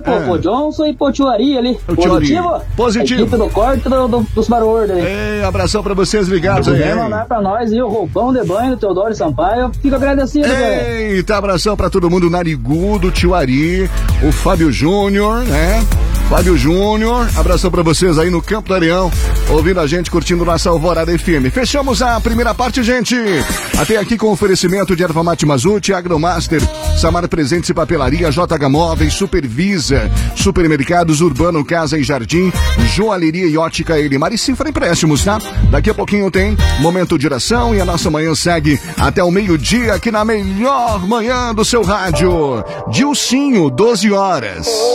pro Johnson e pro Tiuari ali. Positivo. Equipe do corte dos Barorda ali. Abração pra vocês ligados aí. Quer mandar pra nós e o roupão de banho do Teodoro Sampaio. Fico agradecido, galera. Eita, abração pra todo mundo, Narigudo, Tiuari, o Fábio Júnior, né? Fábio Júnior, abração pra vocês aí no Campo do Areão, ouvindo a gente, curtindo nossa Alvorada FM. Fechamos a primeira parte, gente. Até aqui com oferecimento de Erva Mate Mazute, Agromaster, Samar Presentes e Papelaria, JH Móveis, Supervisa, Supermercados Urbano, Casa e Jardim, Joalheria e Ótica Elimar e Cifra Empréstimos, tá? Daqui a pouquinho tem Momento de Oração e a nossa manhã segue até o meio-dia aqui na melhor manhã do seu rádio. Dilcinho, 12 horas.